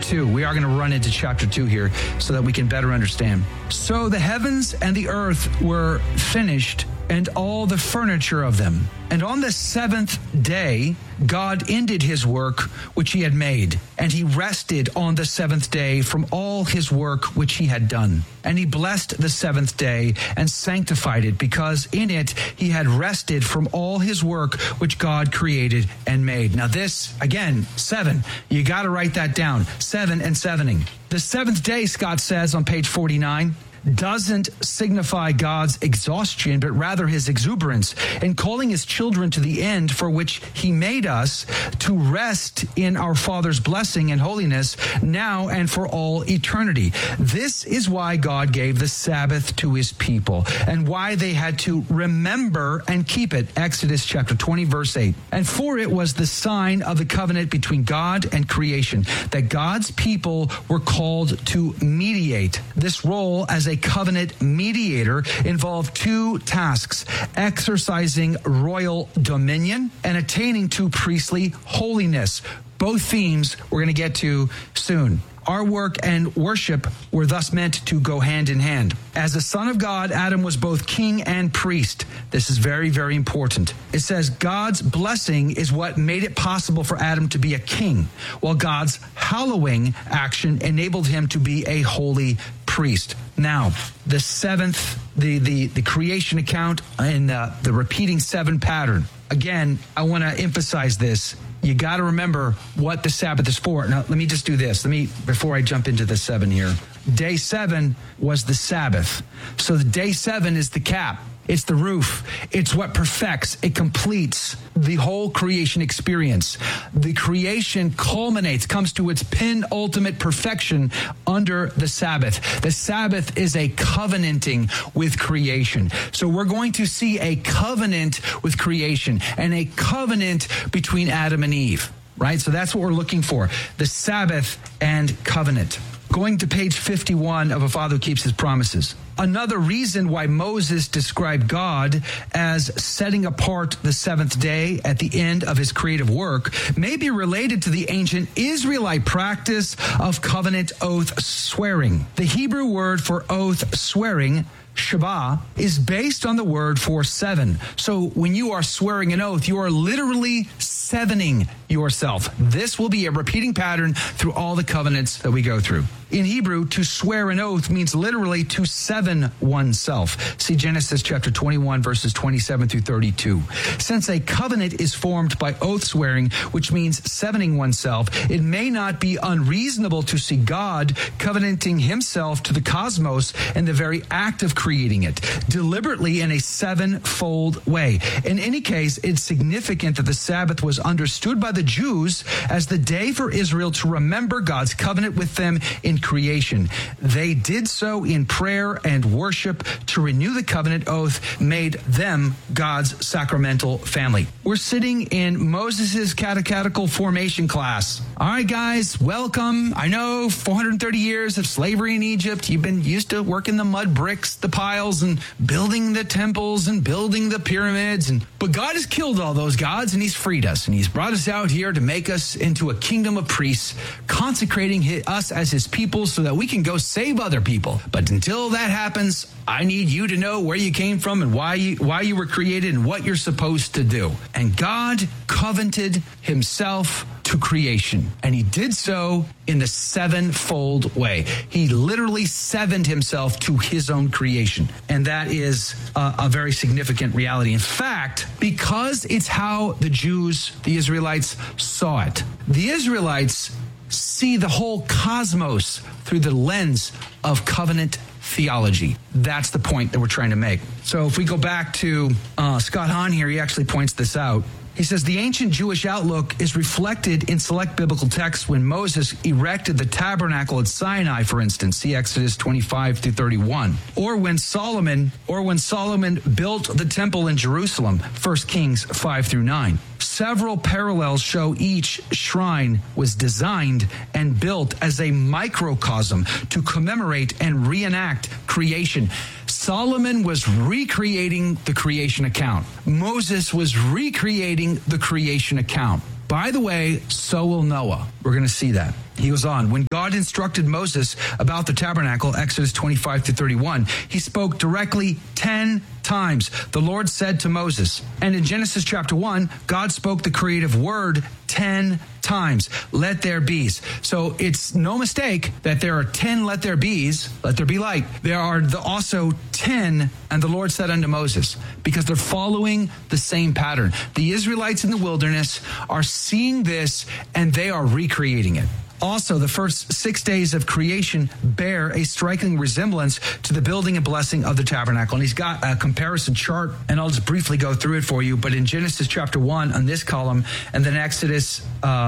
2. We are going to run into chapter 2 here so that we can better understand. So the heavens and the earth were finished, and all the furniture of them. And on the seventh day, God ended his work which he had made, and he rested on the seventh day from all his work which he had done. And he blessed the seventh day and sanctified it, because in it he had rested from all his work which God created and made. Now this, again, 7. You got to write that down. 7 and 7ing. The seventh day, Scott says on page 49, doesn't signify God's exhaustion, but rather his exuberance in calling his children to the end for which he made us, to rest in our Father's blessing and holiness now and for all eternity. This is why God gave the Sabbath to his people and why they had to remember and keep it. Exodus chapter 20, verse 8. And for it was the sign of the covenant between God and creation, that God's people were called to mediate. This role as a covenant mediator involved 2 tasks: exercising royal dominion and attaining to priestly holiness. Both themes we're going to get to soon. Our work and worship were thus meant to go hand in hand. As the Son of God, Adam was both king and priest. This is very, very important. It says God's blessing is what made it possible for Adam to be a king, while God's hallowing action enabled him to be a holy priest. Now, the seventh, the creation account and the repeating 7 pattern. Again, I want to emphasize this. You got to remember what the Sabbath is for. Now, let me just do this. Before I jump into the 7 here. Day 7 was the Sabbath. So the day 7 is the cap. It's the roof. It's what perfects, it completes the whole creation experience. The creation comes to its penultimate perfection under the Sabbath. The Sabbath is a covenanting with creation. So we're going to see a covenant with creation and a covenant between Adam and Eve, right? So that's what we're looking for, the Sabbath and covenant. Going to page 51 of A Father Who Keeps His Promises. Another reason why Moses described God as setting apart the seventh day at the end of his creative work may be related to the ancient Israelite practice of covenant oath swearing. The Hebrew word for oath swearing, Shavah, is based on the word for 7. So when you are swearing an oath, you are literally sevening yourself. This will be a repeating pattern through all the covenants that we go through. In Hebrew, to swear an oath means literally to seven oneself. See Genesis chapter 21, verses 27 through 32. Since a covenant is formed by oath swearing, which means sevening oneself, it may not be unreasonable to see God covenanting himself to the cosmos in the very act of creating it, deliberately in a sevenfold way. In any case, it's significant that the Sabbath was understood by the Jews as the day for Israel to remember God's covenant with them in creation. They did so in prayer and worship to renew the covenant oath made them God's sacramental family. We're sitting in Moses' catechetical formation class. All right, guys, welcome. I know 430 years of slavery in Egypt. You've been used to working the mud bricks, the piles, and building the temples and building the pyramids. But God has killed all those gods, and he's freed us. And he's brought us out here to make us into a kingdom of priests, consecrating us as his people so that we can go save other people. But until that happens, I need you to know where you came from and why you were created and what you're supposed to do. And God covenanted himself to creation. And he did so in the sevenfold way. He literally sevened himself to his own creation. And that is a very significant reality. In fact, because it's how the Jews, the Israelites, saw it. The Israelites see the whole cosmos through the lens of covenant theology. That's the point that we're trying to make. So if we go back to Scott Hahn here, he actually points this out. He says the ancient Jewish outlook is reflected in select biblical texts when Moses erected the tabernacle at Sinai, for instance, see Exodus 25 through 31, or when Solomon built the temple in Jerusalem, 1 Kings 5 through 9. Several parallels show each shrine was designed and built as a microcosm to commemorate and reenact creation. Solomon was recreating the creation account. Moses was recreating the creation account. By the way, so will Noah. We're going to see that. He goes on, when God instructed Moses about the tabernacle, Exodus 25-31, he spoke directly 10 times. The Lord said to Moses, and in Genesis chapter 1, God spoke the creative word 10 times, let there be. So it's no mistake that there are 10 let there be's, let there be light. There are also 10, and the Lord said unto Moses, because they're following the same pattern. The Israelites in the wilderness are seeing this, and they are recreating it. Also, the first 6 days of creation bear a striking resemblance to the building and blessing of the tabernacle. And he's got a comparison chart, and I'll just briefly go through it for you. But in Genesis chapter 1 on this column, and then Exodus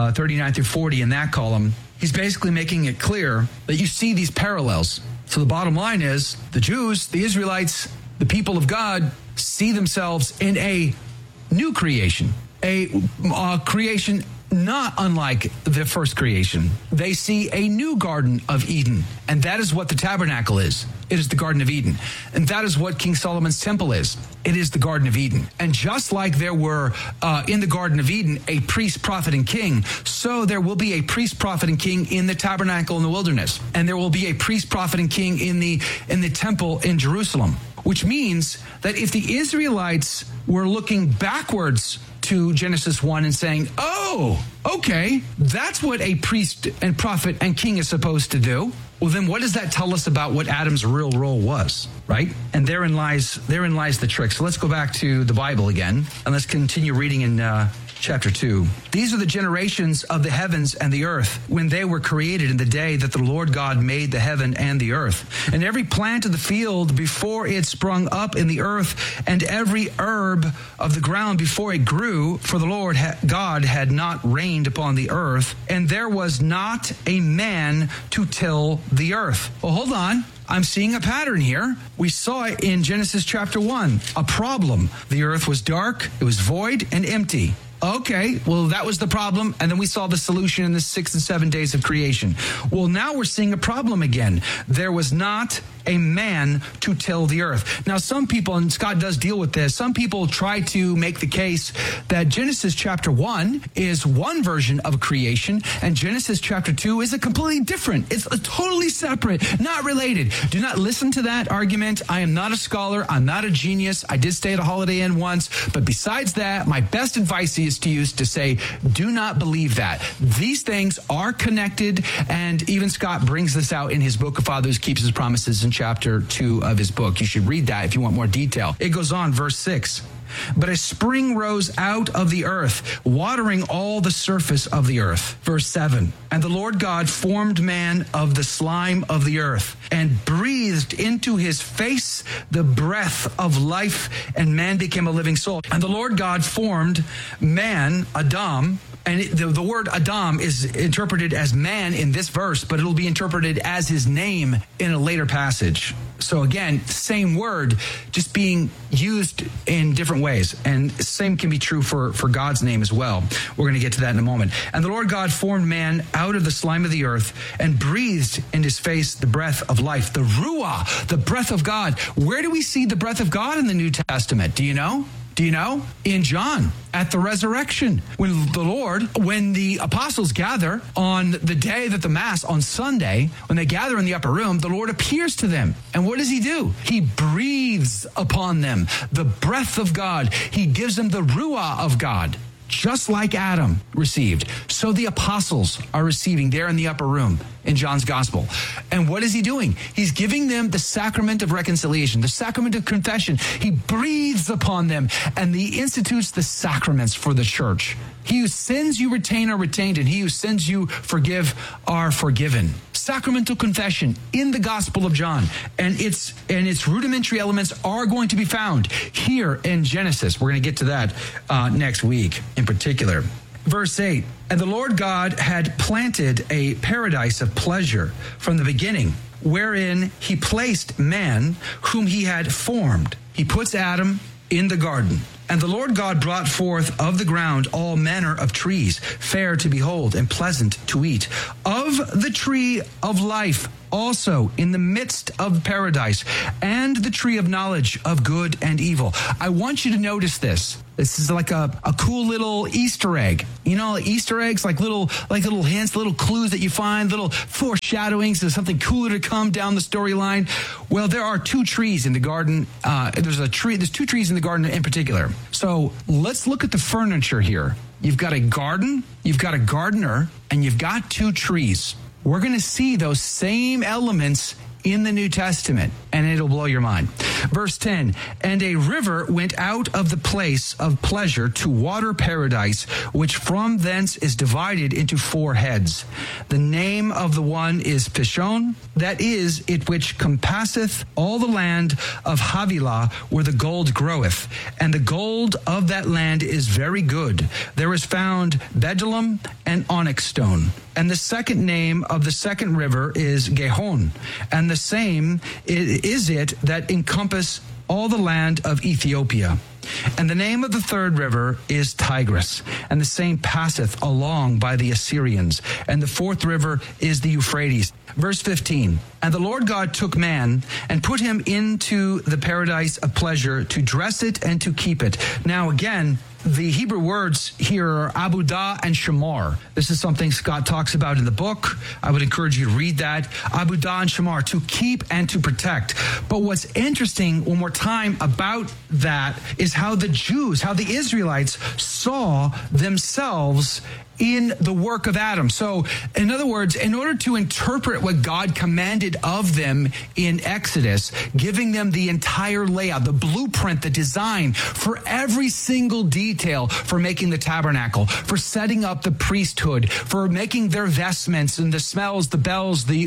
39-40 in that column, he's basically making it clear that you see these parallels. So the bottom line is the Jews, the Israelites, the people of God see themselves in a new creation, a creation not unlike the first creation. They see a new Garden of Eden, and that is what the tabernacle is. It is the Garden of Eden. And that is what King Solomon's temple is. It is the Garden of Eden. And just like there were in the Garden of Eden a priest, prophet, and king, so there will be a priest, prophet, and king in the tabernacle in the wilderness. And there will be a priest, prophet, and king in the temple in Jerusalem. Which means that if the Israelites were looking backwards to Genesis 1 and saying, oh, okay, that's what a priest and prophet and king is supposed to do. Well, then what does that tell us about what Adam's real role was, right? And therein lies the trick. So let's go back to the Bible again, and let's continue reading in chapter 2. These are the generations of the heavens and the earth when they were created in the day that the Lord God made the heaven and the earth. And every plant of the field before it sprung up in the earth, and every herb of the ground before it grew, for the Lord God had not rained upon the earth, and there was not a man to till the earth. Well, hold on. I'm seeing a pattern here. We saw it in Genesis chapter 1, a problem. The earth was dark, it was void and empty. Okay, well, that was the problem, and then we saw the solution in the 6 and 7 days of creation. Well, now we're seeing a problem again. There was not a man to till the earth. Now, some people, and Scott does deal with this, some people try to make the case that Genesis chapter 1 is one version of creation, and Genesis chapter 2 is a completely different. It's a totally separate, not related. Do not listen to that argument. I am not a scholar. I'm not a genius. I did stay at a Holiday Inn once, but besides that, my best advice is to use to say, do not believe that. These things are connected, and even Scott brings this out in his book, A Father Who Keeps His Promises, in chapter 2 of his book. You should read that if you want more detail. It goes on, verse 6. But a spring rose out of the earth, watering all the surface of the earth. Verse 7. And the Lord God formed man of the slime of the earth, and breathed into his face the breath of life, and man became a living soul. And the Lord God formed man, Adam, and the word Adam is interpreted as man in this verse, but it'll be interpreted as his name in a later passage. So again, same word, just being used in different ways. And same can be true for God's name as well. We're going to get to that in a moment. And the Lord God formed man out of the slime of the earth and breathed in his face the breath of life, the Ruah, the breath of God. Where do we see the breath of God in the New Testament? Do you know? Do you know? In John, at the resurrection, when the apostles gather on the day that the Mass, on Sunday, when they gather in the upper room, the Lord appears to them. And what does he do? He breathes upon them the breath of God. He gives them the Ruah of God. Just like Adam received, so the apostles are receiving there in the upper room in John's gospel. And what is he doing? He's giving them the sacrament of reconciliation, the sacrament of confession. He breathes upon them, and he institutes the sacraments for the church. He who sins you retain are retained, and he who sins you forgive are forgiven. Sacramental confession in the Gospel of John, and its rudimentary elements are going to be found here in Genesis. We're going to get to that next week in particular. Verse 8, and the Lord God had planted a paradise of pleasure from the beginning, wherein he placed man whom he had formed. He puts Adam in the garden. And the Lord God brought forth of the ground all manner of trees, fair to behold and pleasant to eat. Of the tree of life also in the midst of paradise, and the tree of knowledge of good and evil. I want you to notice this. This is like a cool little Easter egg Easter eggs, like little hints, little clues that you find, little foreshadowings of something cooler to come down the storyline. Well, there are two trees in the garden. There's two trees in the garden in particular. So let's look at the furniture here. You've got a garden, you've got a gardener, and you've got two trees. We're going to see those same elements in the New Testament, and it'll blow your mind. Verse 10, and a river went out of the place of pleasure to water paradise, which from thence is divided into four heads. The name of the one is Pishon, that is it which compasseth all the land of Havilah, where the gold groweth. And the gold of that land is very good. There is found bdellium and onyx stone. And the second name of the second river is Gihon, and the same is it that encompass all the land of Ethiopia. And the name of the third river is Tigris, and the same passeth along by the Assyrians. And the fourth river is the Euphrates. Verse 15, and the Lord God took man and put him into the paradise of pleasure to dress it and to keep it. Now again, the Hebrew words here are abudah and shamar. This is something Scott talks about in the book. I would encourage you to read that. Abudah and shamar, to keep and to protect. But what's interesting one more time about that is how the Jews, how the Israelites saw themselves in the work of Adam. So, in other words, in order to interpret what God commanded of them in Exodus, giving them the entire layout, the blueprint, the design for every single detail for making the tabernacle, for setting up the priesthood, for making their vestments and the smells, the bells, the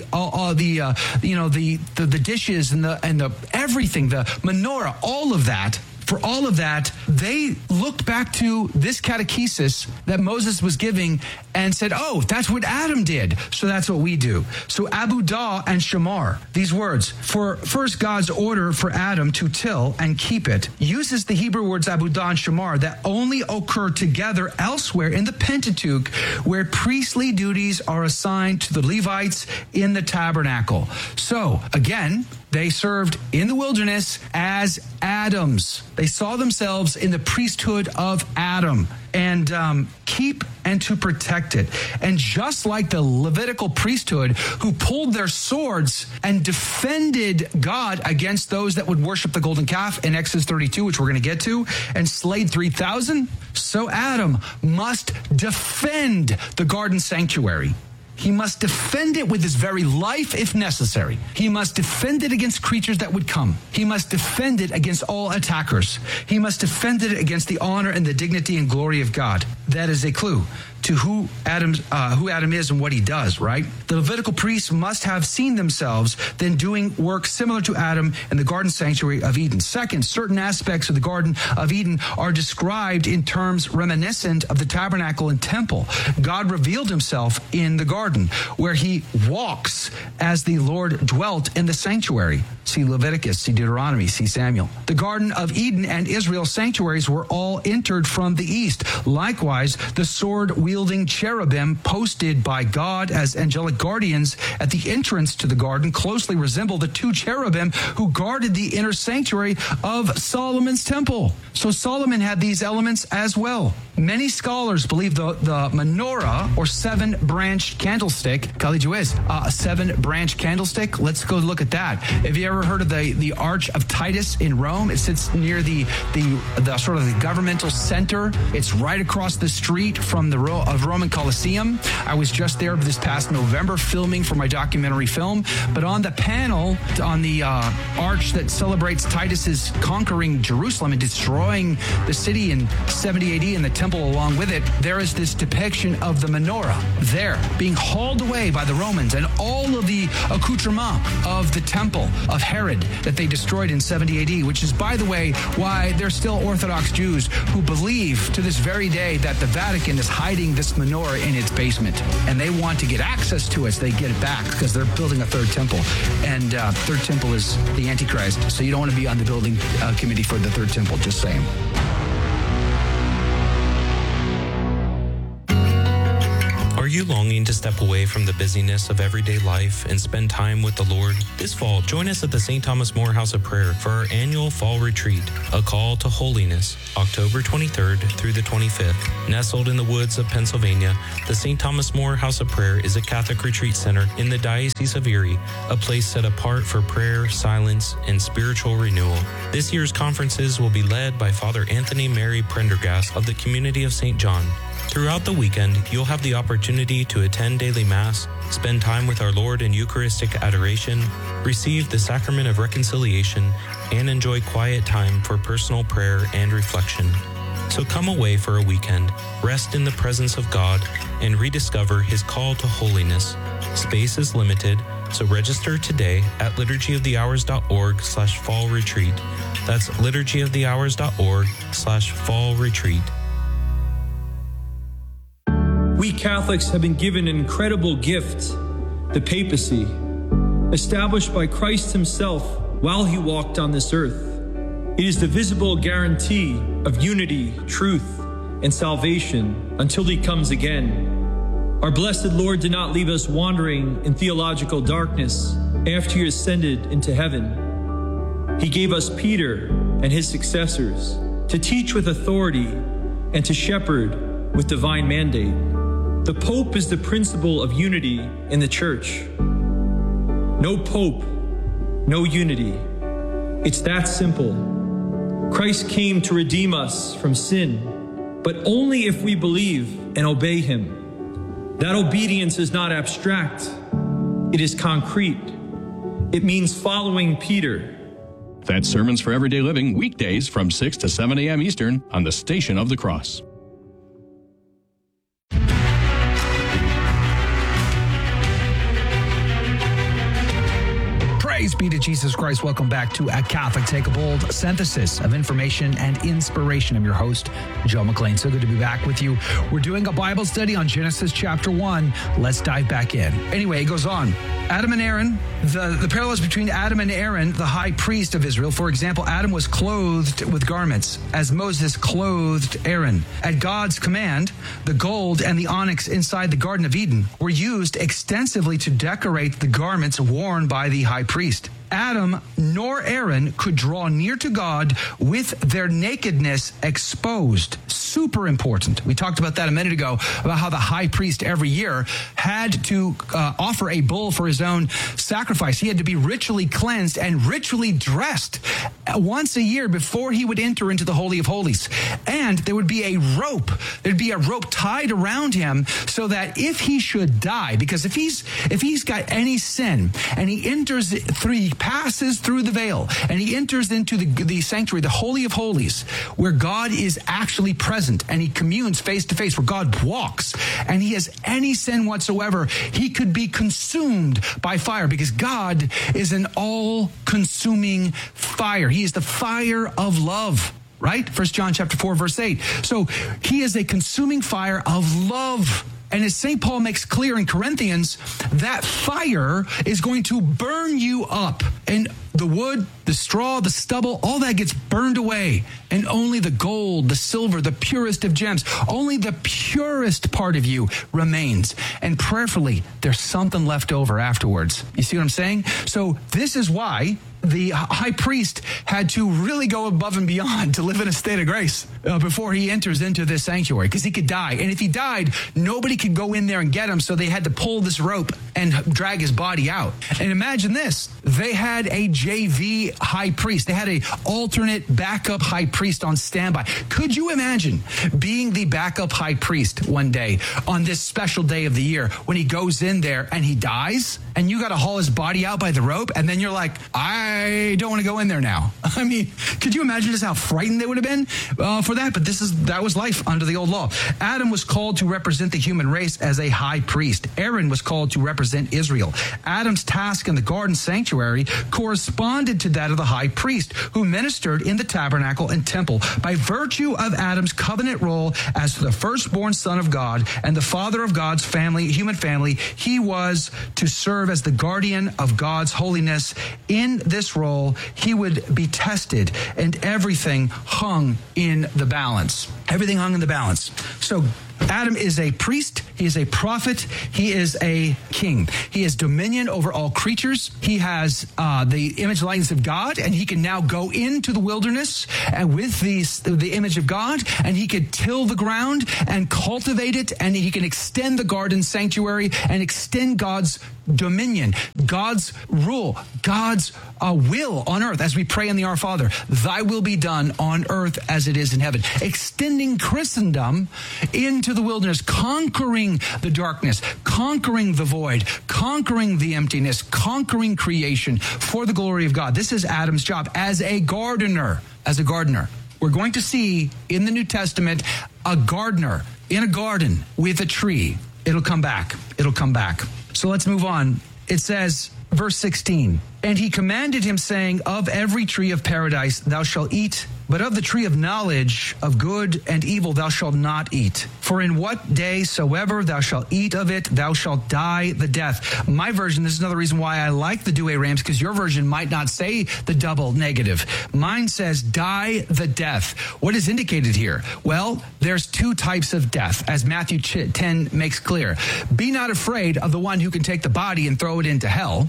dishes and the everything, the menorah, all of that. For all of that, they looked back to this catechesis that Moses was giving and said, oh, that's what Adam did, so that's what we do. So abudah and shamar, these words, for first God's order for Adam to till and keep it, uses the Hebrew words abudah and shamar that only occur together elsewhere in the Pentateuch, where priestly duties are assigned to the Levites in the tabernacle. So, again, they served in the wilderness as Adams. They saw themselves in the priesthood of Adam, and keep and to protect it. And just like the Levitical priesthood, who pulled their swords and defended God against those that would worship the golden calf in Exodus 32, which we're going to get to, and slayed 3,000, so Adam must defend the garden sanctuary. He must defend it with his very life if necessary. He must defend it against creatures that would come. He must defend it against all attackers. He must defend it against the honor and the dignity and glory of God. That is a clue to who Adam is and what he does, right? The Levitical priests must have seen themselves then doing work similar to Adam in the garden sanctuary of Eden. Second, certain aspects of the Garden of Eden are described in terms reminiscent of the tabernacle and temple. God revealed himself in the garden, where he walks as the Lord dwelt in the sanctuary. See Leviticus, see Deuteronomy, see Samuel. The Garden of Eden and Israel's sanctuaries were all entered from the east. Likewise, the sword-wielding cherubim posted by God as angelic guardians at the entrance to the garden closely resemble the two cherubim who guarded the inner sanctuary of Solomon's temple. So Solomon had these elements as well. Many scholars believe the menorah, or seven-branched candlestick, a seven-branch candlestick. Let's go look at that. Have you ever heard of the Arch of Titus in Rome? It sits near the sort of the governmental center. It's right across the street from the Roman Colosseum. I was just there this past November filming for my documentary film. But on the panel, on the arch that celebrates Titus's conquering Jerusalem and destroying the city in 70 AD and the temple along with it, there is this depiction of the menorah there being hauled away by the Romans and all of the accoutrement of the temple of Herod that they destroyed in 70 AD, which is, by the way, why there's still Orthodox Jews who believe to this very day that the Vatican is hiding this menorah in its basement, and they want to get access to it so they get it back because they're building a third temple, and third temple is the Antichrist, so you don't want to be on the building committee for the third temple, just saying. Are you longing to step away from the busyness of everyday life and spend time with the Lord? This fall, join us at the St. Thomas More House of Prayer for our annual fall retreat, A Call to Holiness, October 23rd through the 25th. Nestled in the woods of Pennsylvania, the St. Thomas More House of Prayer is a Catholic retreat center in the Diocese of Erie, a place set apart for prayer, silence, and spiritual renewal. This year's conferences will be led by Father Anthony Mary Prendergast of the Community of St. John. Throughout the weekend, you'll have the opportunity to attend daily Mass, spend time with our Lord in Eucharistic adoration, receive the Sacrament of Reconciliation, and enjoy quiet time for personal prayer and reflection. So come away for a weekend, rest in the presence of God, and rediscover His call to holiness. Space is limited, so register today at liturgyofthehours.org/fall retreat. That's liturgyofthehours.org/fall retreat. We Catholics have been given an incredible gift, the papacy, established by Christ Himself while He walked on this earth. It is the visible guarantee of unity, truth, and salvation until He comes again. Our blessed Lord did not leave us wandering in theological darkness after He ascended into heaven. He gave us Peter and his successors to teach with authority and to shepherd with divine mandate. The Pope is the principle of unity in the Church. No Pope, no unity. It's that simple. Christ came to redeem us from sin, but only if we believe and obey Him. That obedience is not abstract. It is concrete. It means following Peter. That's Sermons for Everyday Living, weekdays from 6 to 7 a.m. Eastern on the Station of the Cross. Praise be to Jesus Christ. Welcome back to A Catholic Take a Bold, synthesis of information and inspiration. I'm your host, Joe McLean. So good to be back with you. We're doing a Bible study on Genesis chapter 1. Let's dive back in. Anyway, it goes on. Adam and Aaron, the parallels between Adam and Aaron, the high priest of Israel. For example, Adam was clothed with garments as Moses clothed Aaron. At God's command, the gold and the onyx inside the Garden of Eden were used extensively to decorate the garments worn by the high priest. Adam nor Aaron could draw near to God with their nakedness exposed. Super important. We talked about that a minute ago, about how the high priest every year had to offer a bull for his own sacrifice. He had to be ritually cleansed and ritually dressed once a year before he would enter into the Holy of Holies. And there would be a rope. There'd be a rope tied around him so that if he should die, because if he's got any sin and he passes through the veil and he enters into the sanctuary, the Holy of Holies, where God is actually present and he communes face to face, where God walks, and he has any sin whatsoever, he could be consumed by fire, because God is an all-consuming fire. He is the fire of love. Right? 1 John chapter 4, verse 8. So he is a consuming fire of love. And as St. Paul makes clear in Corinthians, that fire is going to burn you up. And the wood, the straw, the stubble, all that gets burned away. And only the gold, the silver, the purest of gems, only the purest part of you remains. And prayerfully, there's something left over afterwards. You see what I'm saying? So this is why the high priest had to really go above and beyond to live in a state of grace before he enters into this sanctuary, because he could die. And if he died, nobody could go in there and get him, so they had to pull this rope and drag his body out. And imagine this. They had a JV high priest. They had a alternate backup high priest on standby. Could you imagine being the backup high priest one day on this special day of the year when he goes in there and he dies and you got to haul his body out by the rope, and then you're like, I don't want to go in there now. I mean, could you imagine just how frightened they would have been for that? But that was life under the old law. Adam was called to represent the human race as a high priest. Aaron was called to represent Israel. Adam's task in the garden sanctuary corresponded to that of the high priest, who ministered in the tabernacle and temple. By virtue of Adam's covenant role as the firstborn son of God and the father of God's family, human family, he was to serve as the guardian of God's holiness. In this role, he would be tested, and everything hung in the balance. Everything hung in the balance. So Adam is a priest. He is a prophet. He is a king. He has dominion over all creatures. He has the image and likeness of God, and he can now go into the wilderness and with the image of God, and he can till the ground and cultivate it, and he can extend the garden sanctuary and extend God's dominion, God's rule, God's will on earth, as we pray in the Our Father. Thy will be done on earth as it is in heaven. Extending Christendom into the wilderness, conquering the darkness, conquering the void, conquering the emptiness, conquering creation for the glory of God. This is Adam's job as a gardener. As a gardener. We're going to see in the New Testament a gardener in a garden with a tree. It'll come back. It'll come back. So let's move on. It says, verse 16, and he commanded him, saying, of every tree of paradise thou shalt eat, but of the tree of knowledge of good and evil thou shalt not eat. For in what day soever thou shalt eat of it, thou shalt die the death. My version, this is another reason why I like the Douay Rheims, because your version might not say the double negative. Mine says die the death. What is indicated here? Well, there's two types of death, as Matthew 10 makes clear. Be not afraid of the one who can take the body and throw it into hell.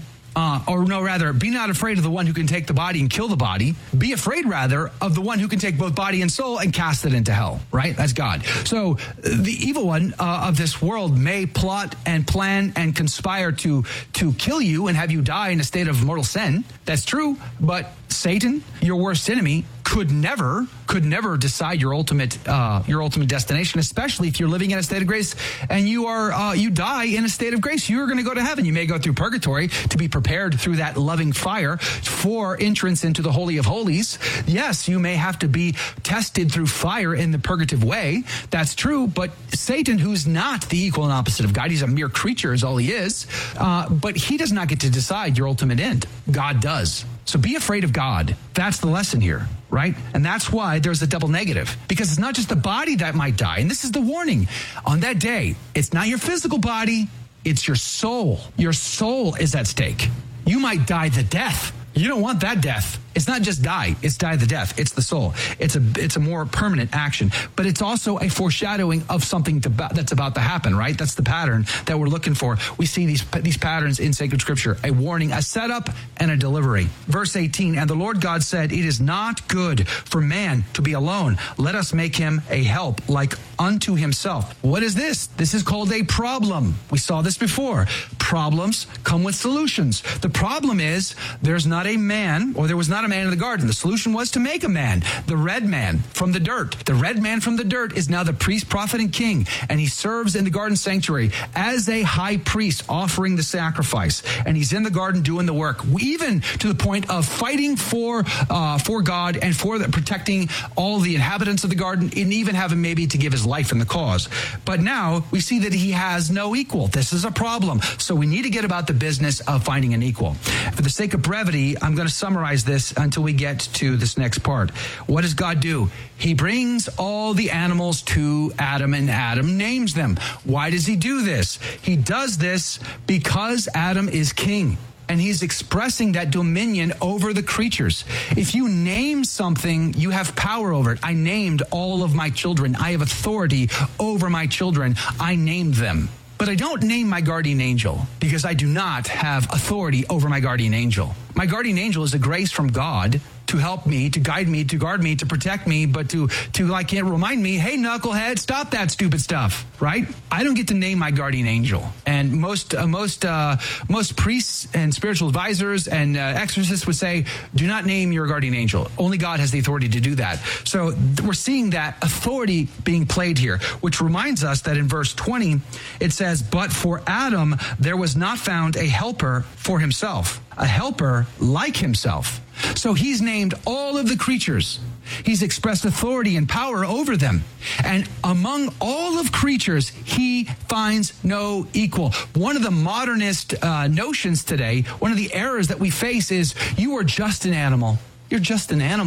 Be not afraid of the one who can take the body and kill the body. Be afraid, rather, of the one who can take both body and soul and cast it into hell, right? That's God. So the evil one of this world may plot and plan and conspire to kill you and have you die in a state of mortal sin. That's true, but Satan, your worst enemy, could never decide your ultimate destination, especially if you're living in a state of grace and you die in a state of grace. You're going to go to heaven. You may go through purgatory to be prepared through that loving fire for entrance into the Holy of Holies. Yes, you may have to be tested through fire in the purgative way. That's true. But Satan, who's not the equal and opposite of God, he's a mere creature is all he is. But he does not get to decide your ultimate end. God does. So be afraid of God. That's the lesson here, right? And that's why there's a double negative, because it's not just the body that might die. And this is the warning. On that day, it's not your physical body, it's your soul. Your soul is at stake. You might die the death. You don't want that death. It's not just die. It's die the death. It's the soul. It's a more permanent action. But it's also a foreshadowing of something that's about to happen, right? That's the pattern that we're looking for. We see these patterns in sacred scripture. A warning, a setup, and a delivery. Verse 18, and the Lord God said, it is not good for man to be alone. Let us make him a help like unto himself. What is this? This is called a problem. We saw this before. Problems come with solutions. The problem is there was not a man in the garden. The solution was to make a man, the red man from the dirt. The red man from the dirt is now the priest, prophet, and king, and he serves in the garden sanctuary as a high priest offering the sacrifice. And he's in the garden doing the work, even to the point of fighting for God and for protecting all the inhabitants of the garden, and even having maybe to give his life in the cause. But now we see that he has no equal. This is a problem. So we need to get about the business of finding an equal. For the sake of brevity, I'm going to summarize this until we get to this next part. What does God do? He brings all the animals to Adam, and Adam names them. Why does he do this? He does this because Adam is king, and he's expressing that dominion over the creatures. If you name something, you have power over it. I named all of my children. I have authority over my children. I named them. But I don't name my guardian angel because I do not have authority over my guardian angel. My guardian angel is a grace from God to help me, to guide me, to guard me, to protect me, but to remind me, hey, knucklehead, stop that stupid stuff, right? I don't get to name my guardian angel. And most priests and spiritual advisors and exorcists would say, do not name your guardian angel. Only God has the authority to do that. So we're seeing that authority being played here, which reminds us that in verse 20, it says, but for Adam, there was not found a helper for himself, a helper like himself. So he's named all of the creatures. He's expressed authority and power over them. And among all of creatures, he finds no equal. One of the modernist notions today, one of the errors that we face is, you are just an animal. You're just an animal.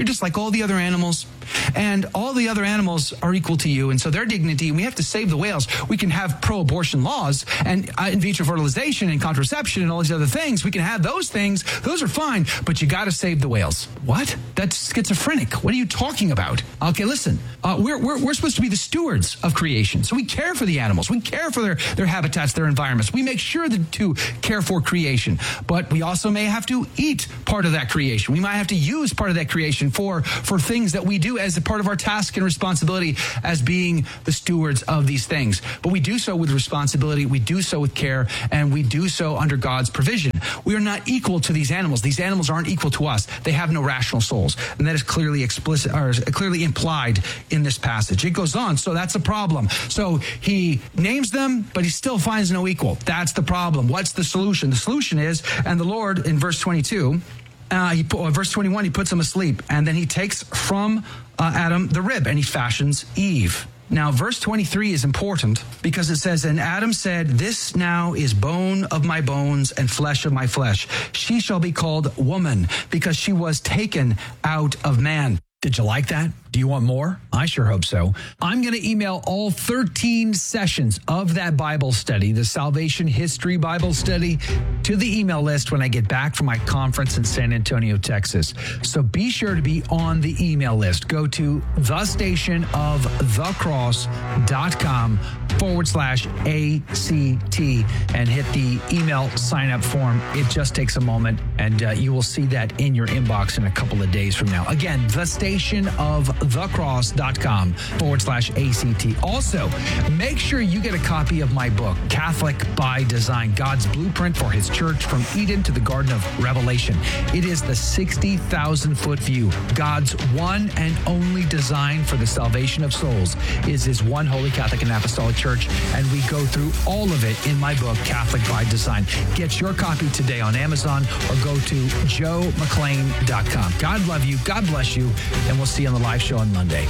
You're just like all the other animals. And all the other animals are equal to you. And so their dignity, and we have to save the whales. We can have pro-abortion laws and in vitro fertilization and contraception and all these other things. We can have those things. Those are fine. But you got to save the whales. What? That's schizophrenic. What are you talking about? Okay, listen. We're supposed to be the stewards of creation. So we care for the animals. We care for their habitats, their environments. We make sure to care for creation. But we also may have to eat part of that creation. We might have to use part of that creation for things that we do as a part of our task and responsibility as being the stewards of these things. But we do so with responsibility, we do so with care, and we do so under God's provision. We are not equal to these animals. These animals aren't equal to us. They have no rational souls. And that is clearly explicit, or clearly implied in this passage. It goes on, so that's a problem. So he names them, but he still finds no equal. That's the problem. What's the solution? The solution is, and the Lord in verse 22, verse 21, he puts them asleep, and then he takes from Adam the rib, and he fashions Eve. Now, verse 23 is important because it says, and Adam said, this now is bone of my bones and flesh of my flesh. She shall be called woman because she was taken out of man. Did you like that? Do you want more? I sure hope so. I'm going to email all 13 sessions of that Bible study, the Salvation History Bible Study, to the email list when I get back from my conference in San Antonio, Texas. So be sure to be on the email list. Go to thestationofthecross.com/ACT and hit the email sign up form. It just takes a moment, and you will see that in your inbox in a couple of days from now. Again, thestationofthecross.com/ACT. Also, make sure you get a copy of my book, Catholic by Design, God's Blueprint for His Church from Eden to the Garden of Revelation. It is the 60,000-foot view. God's one and only design for the salvation of souls is His one holy Catholic and Apostolic Church, and we go through all of it in my book, Catholic by Design. Get your copy today on Amazon or go to joemcclain.com. God love you. God bless you. And we'll see you on the live show on Monday.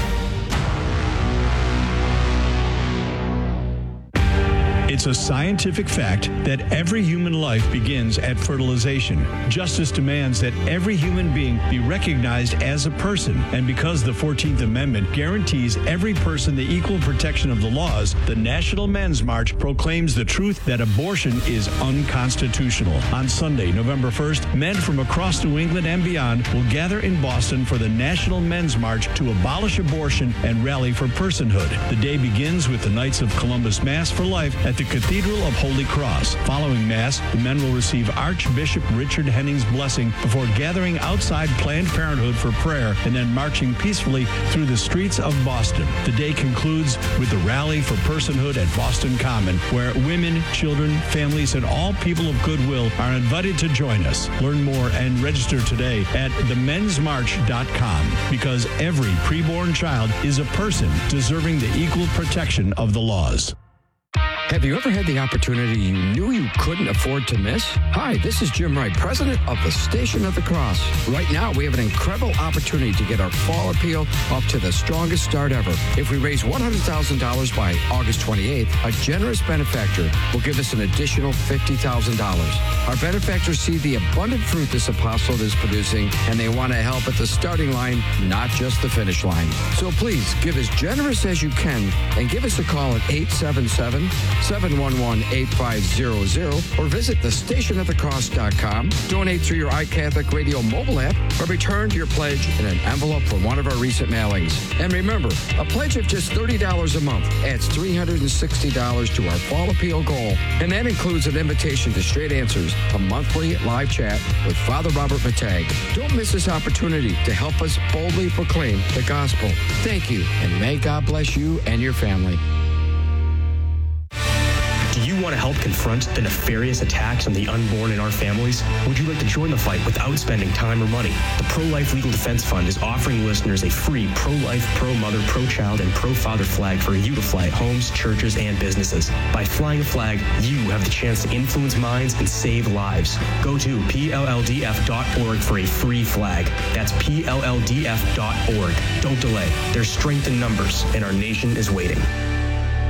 It's a scientific fact that every human life begins at fertilization. Justice demands that every human being be recognized as a person. And because the 14th Amendment guarantees every person the equal protection of the laws, the National Men's March proclaims the truth that abortion is unconstitutional. On Sunday, November 1st, men from across New England and beyond will gather in Boston for the National Men's March to abolish abortion and rally for personhood. The day begins with the Knights of Columbus Mass for Life at the Cathedral of Holy Cross. Following Mass, the men will receive Archbishop Richard Henning's blessing before gathering outside Planned Parenthood for prayer and then marching peacefully through the streets of Boston. The day concludes with the Rally for Personhood at Boston Common, where women, children, families, and all people of goodwill are invited to join us. Learn more and register today at themensmarch.com, because every preborn child is a person deserving the equal protection of the laws. Have you ever had the opportunity you knew you couldn't afford to miss? Hi, this is Jim Wright, president of the Station of the Cross. Right now, we have an incredible opportunity to get our fall appeal up to the strongest start ever. If we raise $100,000 by August 28th, a generous benefactor will give us an additional $50,000. Our benefactors see the abundant fruit this apostolate is producing, and they want to help at the starting line, not just the finish line. So please, give as generous as you can and give us a call at 877-711-8500 or visit thestationofthecross.com. Donate through your iCatholic Radio mobile app or return your pledge in an envelope from one of our recent mailings. And remember, a pledge of just $30 a month adds $360 to our fall appeal goal. And that includes an invitation to Straight Answers, a monthly live chat with Father Robert Matag. Don't miss this opportunity to help us boldly proclaim the gospel. Thank you, and may God bless you and your family. Do you want to help confront the nefarious attacks on the unborn in our families? Would you like to join the fight without spending time or money? The Pro-Life Legal Defense Fund is offering listeners a free pro-life, pro-mother, pro-child, and pro-father flag for you to fly at homes, churches, and businesses. By flying a flag, you have the chance to influence minds and save lives. Go to PLLDF.org for a free flag. That's PLLDF.org. Don't delay. There's strength in numbers, and our nation is waiting.